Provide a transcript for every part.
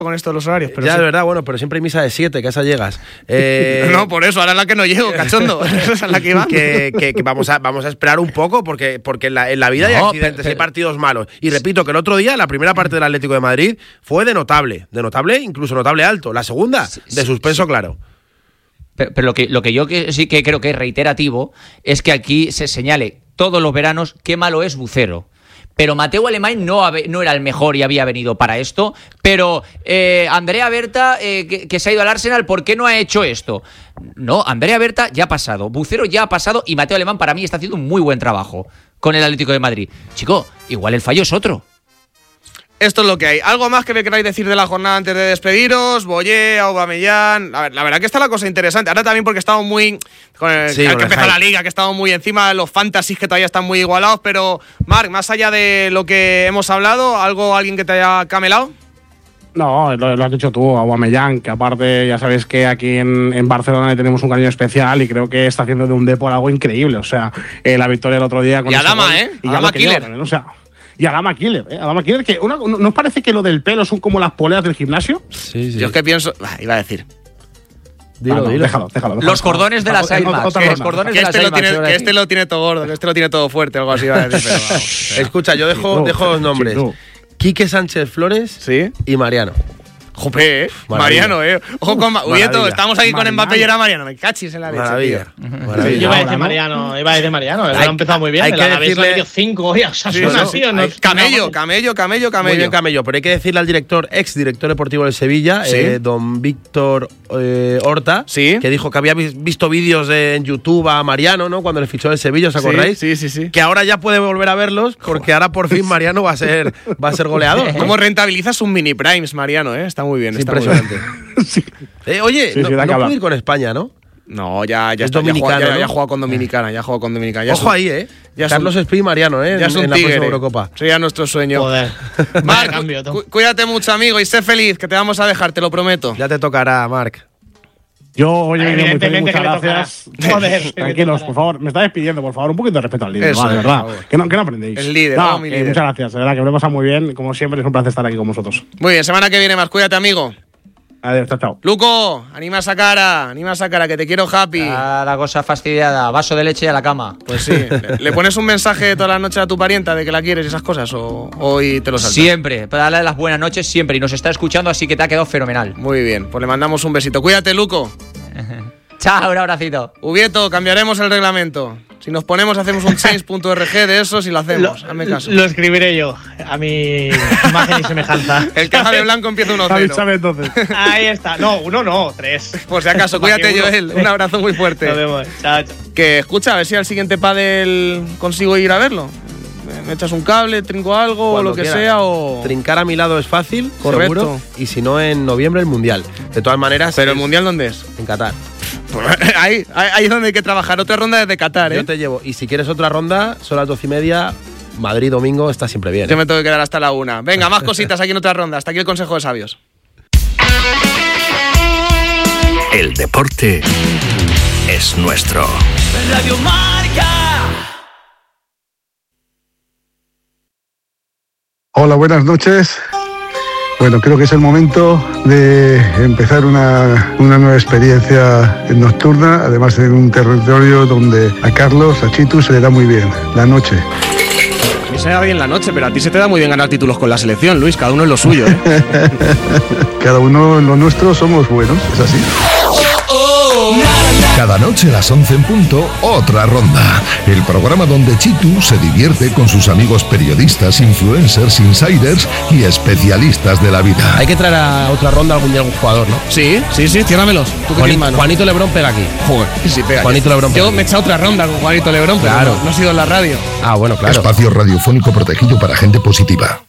con esto de los horarios. Pero ya, sí. de verdad, bueno, pero siempre hay misa de 7, que a esa llegas. No, por eso, ahora es la que no llego, cachondo. Esa es la que va. Que vamos a esperar un poco, porque en la vida hay accidentes, hay partidos malos. Y repito que el otro día, la primera parte del Atlético de Madrid fue de notable, incluso notable alto. La segunda, de suspenso claro. Pero lo que yo sí que creo que es reiterativo es que aquí se señale todos los veranos qué malo es Bucero. Pero Mateu Alemany no era el mejor y había venido para esto. Pero Andrea Berta, que se ha ido al Arsenal, ¿por qué no ha hecho esto? No, Andrea Berta ya ha pasado, Bucero ya ha pasado y Mateu Alemany para mí está haciendo un muy buen trabajo con el Atlético de Madrid. Chico, igual el fallo es otro. Esto es lo que hay. ¿Algo más que me queráis decir de la jornada antes de despediros? Boyé, Aubameyang. A ver, la verdad que está la cosa interesante. Ahora también porque estamos muy... que empezó la liga, que estamos muy encima de los fantasies que todavía están muy igualados. Pero, Marc, más allá de lo que hemos hablado, ¿alguien que te haya camelado? No, lo has dicho tú, Aubameyang, que aparte ya sabes que aquí en Barcelona le tenemos un cariño especial y creo que está haciendo de un Depor algo increíble. O sea, la victoria el otro día... Con y Adama, y Adama Killer. O sea... Y Adama Killer, que ¿no os parece que lo del pelo son como las poleas del gimnasio? Sí. Yo es que pienso... iba a decir... Dilo. Déjalo. Los cordones de las Ailmas. Que este lo tiene todo gordo, que este lo tiene todo fuerte, algo así iba a decir, pero vamos. Escucha, yo dejo los nombres. Quique Sánchez Flores y Mariano. Jope, Mariano, Ojo con Ubieto, estamos aquí con Mbappé y era Mariano. Me cachis en la leche. Maravilla. Yo iba a decir Mariano. Ha empezado muy bien. Hay que decirle 5 hoy. Camello. Muy bien, Camello. Pero hay que decirle al exdirector deportivo del Sevilla, don Víctor Horta, que dijo que había visto vídeos en YouTube a Mariano, ¿no? Cuando le fichó el Sevilla, ¿os acordáis? Sí. Que ahora ya puede volver a verlos, porque ahora por fin Mariano va a ser goleador. ¿Cómo rentabilizas un mini primes, Mariano? Está muy bien. Está impresionante. Oye, no puede ir con España, ¿no? No, ya es dominicano. Ya ha jugado con Dominicana. Ojo ahí, Carlos Espí y Mariano, ya en la próxima Eurocopa. Sería nuestro sueño. Joder. Marc, cuídate mucho, amigo, y sé feliz, que te vamos a dejar, te lo prometo. Ya te tocará, Marc. Yo hoy he venido muy feliz, muchas gracias. Joder. Tranquilos, por favor. Me está despidiendo, por favor. Un poquito de respeto al líder, de verdad. Que no aprendéis. El líder, mi líder. Muchas gracias, de verdad, que me lo he pasado muy bien. Como siempre, es un placer estar aquí con vosotros. Muy bien, semana que viene más. Cuídate, amigo. Adiós, chao. Luco, anima esa cara, que te quiero happy. La cosa fastidiada, vaso de leche a la cama. Pues sí. ¿Le pones un mensaje todas las noches a tu parienta de que la quieres y esas cosas? ¿O hoy te lo saltas? Siempre, para darle las buenas noches siempre. Y nos está escuchando, así que te ha quedado fenomenal. Muy bien, pues le mandamos un besito. Cuídate, Luco. Chao, un abracito. Ubieto, cambiaremos el reglamento. Si nos ponemos, hacemos un change.org de esos y lo hacemos. Hazme caso. Lo escribiré yo, a mi imagen y semejanza. El caja de blanco empieza 1-0. Avísame entonces. Ahí está. No, 1 no, 3. Por si acaso, cuídate, Joel. Un abrazo muy fuerte. Nos vemos. Chao. Que escucha, a ver si al siguiente pádel consigo ir a verlo. Me echas un cable, trinco algo, cuando o lo que quieras. sea, o... Trincar a mi lado es fácil, Correcto. seguro. Y si no, en noviembre el Mundial. De todas maneras... ¿Pero el Mundial dónde es? En Qatar. Ahí es donde hay que trabajar. Otra ronda desde Qatar, Yo te llevo. Y si quieres otra ronda, son las 12:30. Madrid, domingo, está siempre bien. Yo me tengo que quedar hasta la 1. Venga, más cositas aquí en otra ronda. Hasta aquí el Consejo de Sabios. El deporte es nuestro. Radio Marca. Hola, buenas noches. Bueno, creo que es el momento de empezar una nueva experiencia nocturna, además en un territorio donde a Carlos, a Chitu, se le da muy bien la noche. A mí se me da bien la noche, pero a ti se te da muy bien ganar títulos con la selección, Luis, cada uno en lo suyo, Cada uno en lo nuestro somos buenos, es así. Cada noche a las 11 en punto, otra ronda. El programa donde Chitu se divierte con sus amigos periodistas, influencers, insiders y especialistas de la vida. Hay que traer a otra ronda algún día algún jugador, ¿no? Sí, ciérramelos. ¿Tú qué tienes mano? Juanito Lebrón pega aquí. Joder, sí pega. Juanito Lebrón pega Yo aquí. me he echado otra ronda con Juanito Lebrón, Claro. pero no he sido en la radio. Ah, bueno, claro. Espacio radiofónico protegido para gente positiva.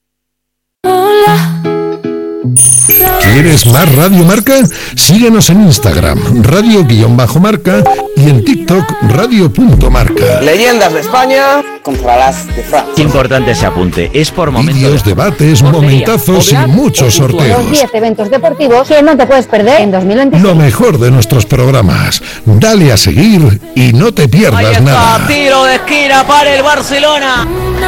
¿Quieres más Radio Marca? Síguenos en Instagram, radio_marca y en TikTok, radio.marca. Leyendas de España contra las de Francia. Importante ese apunte, es por momentos. Vídeos, debates, momentazos y muchos sorteos. Los 10 eventos deportivos que no te puedes perder en 2025. Lo mejor de nuestros programas. Dale a seguir y no te pierdas nada. Tiro de esquina para el Barcelona.